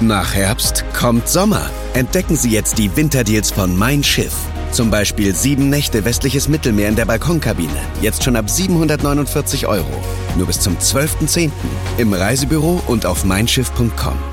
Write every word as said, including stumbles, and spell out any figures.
Nach Herbst kommt Sommer. Entdecken Sie jetzt die Winterdeals von Mein Schiff. Zum Beispiel sieben Nächte westliches Mittelmeer in der Balkonkabine. Jetzt schon ab siebenhundertneunundvierzig Euro. Nur bis zum zwölften zehnten im Reisebüro und auf mein schiff punkt com.